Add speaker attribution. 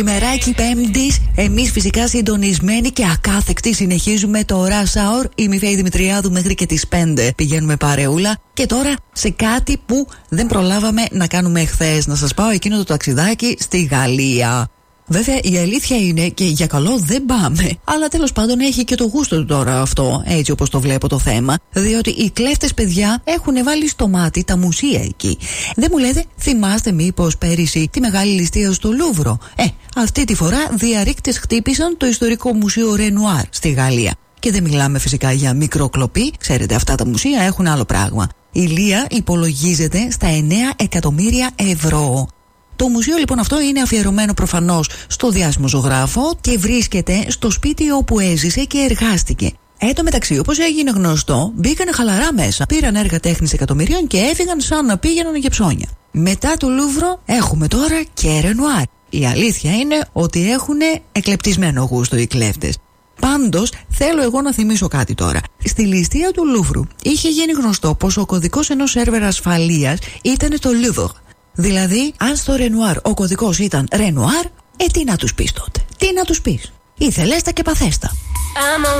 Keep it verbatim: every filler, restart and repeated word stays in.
Speaker 1: Ημεράκι Πέμπτης, εμείς φυσικά συντονισμένοι και ακάθεκτοι συνεχίζουμε το Rush Hour. Είμαι η Φέη Δημητριάδου μέχρι και τις πέντε. Πηγαίνουμε παρεούλα. Και τώρα σε κάτι που δεν προλάβαμε να κάνουμε εχθές. Να σας πάω εκείνο το ταξιδάκι στη Γαλλία. Βέβαια η αλήθεια είναι και για καλό δεν πάμε. Αλλά τέλος πάντων έχει και το γούστο του τώρα αυτό, έτσι όπως το βλέπω το θέμα. Διότι οι κλέφτες, παιδιά, έχουν βάλει στο μάτι τα μουσεία εκεί. Δεν μου λέτε, θυμάστε μήπως πέρυσι τη μεγάλη ληστεία στο Λούβρο? Ε, αυτή τη φορά διαρρήκτες χτύπησαν το ιστορικό μουσείο Ρενουάρ στη Γαλλία. Και δεν μιλάμε φυσικά για μικροκλοπή, ξέρετε αυτά τα μουσεία έχουν άλλο πράγμα. Η λία υπολογίζεται στα εννέα εκατομμύρια ευρώ. Το μουσείο λοιπόν αυτό είναι αφιερωμένο προφανώς στο διάσημο ζωγράφο και βρίσκεται στο σπίτι όπου έζησε και εργάστηκε. Εν τω μεταξύ, όπως έγινε γνωστό, μπήκανε χαλαρά μέσα, πήραν έργα τέχνης εκατομμυρίων και έφυγαν σαν να πήγαιναν για ψώνια. Μετά το Λούβρο έχουμε τώρα και Ρενουάρ. Η αλήθεια είναι ότι έχουν εκλεπτισμένο γούστο οι κλέφτες. Πάντως, θέλω εγώ να θυμίσω κάτι τώρα. Στη ληστεία του Λούβρου είχε γίνει γνωστό πως ο κωδικός ενός σερβερ ασφαλείας ήταν το Louvre. Δηλαδή, αν στο Ρενουάρ ο κωδικός ήταν Ρενουάρ, ε τι να τους πεις τότε? Τι να τους πεις? Ήθελες τα και παθέστα.